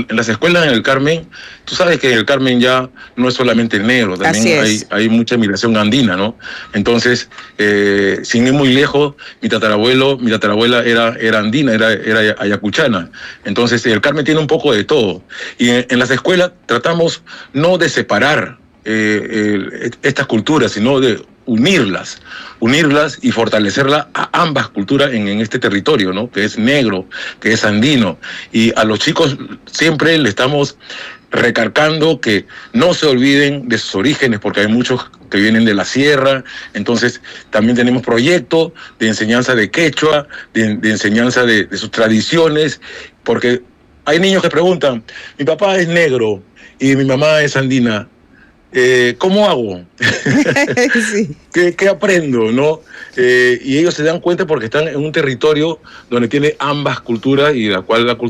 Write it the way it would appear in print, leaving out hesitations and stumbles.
en las escuelas en el Carmen, tú sabes que en el Carmen ya no es solamente negro, también hay mucha migración andina, ¿no? Entonces, sin ir muy lejos, mi tatarabuela era andina, era ayacuchana. Entonces, el Carmen tiene un poco de todo. Y en las escuelas tratamos no de separar estas culturas, sino de unirlas y fortalecerlas a ambas culturas en este territorio, ¿no? Que es negro, que es andino. Y a los chicos siempre le estamos recalcando que no se olviden de sus orígenes, porque hay muchos que vienen de la sierra. Entonces también tenemos proyectos de enseñanza de quechua, de enseñanza de sus tradiciones, porque hay niños que preguntan, mi papá es negro y mi mamá es andina, ¿cómo hago? Sí. ¿Qué aprendo, no? Y ellos se dan cuenta porque están en un territorio donde tiene ambas culturas y la cual la cultura